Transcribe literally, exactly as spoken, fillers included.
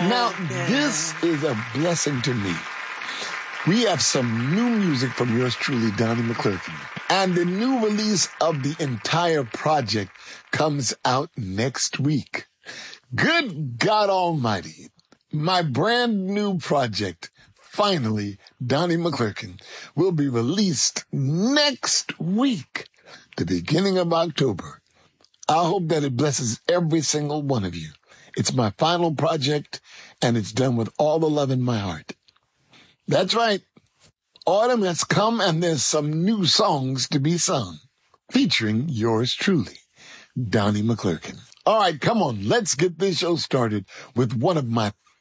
Now, this is a blessing to me. We have some new music from yours truly, Donnie McClurkin. And the new release of the entire project comes out next week. Good God Almighty. My brand new project, finally, Donnie McClurkin, will be released next week, the beginning of October. I hope that it blesses every single one of you. It's my final project, and it's done with all the love in my heart. That's right. Autumn has come, and there's some new songs to be sung, featuring yours truly, Donnie McClurkin. All right, come on, let's get this show started with one of my